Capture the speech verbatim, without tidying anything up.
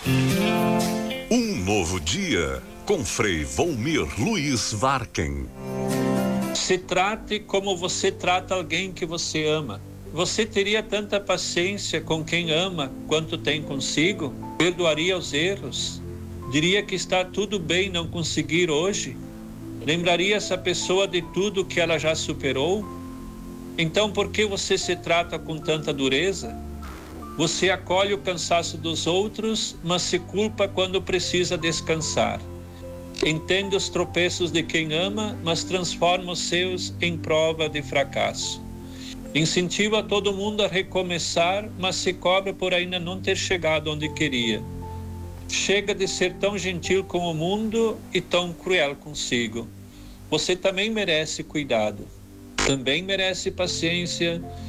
Um novo dia com Frei Volmir Luiz Varken. Se trate como você trata alguém que você ama. Você teria tanta paciência com quem ama quanto tem consigo? Perdoaria os erros? Diria que está tudo bem não conseguir hoje? Lembraria essa pessoa de tudo que ela já superou? Então por que você se trata com tanta dureza? Você acolhe o cansaço dos outros, mas se culpa quando precisa descansar. Entende os tropeços de quem ama, mas transforma os seus em prova de fracasso. Incentiva todo mundo a recomeçar, mas se cobra por ainda não ter chegado onde queria. Chega de ser tão gentil com o mundo e tão cruel consigo. Você também merece cuidado. Também merece paciência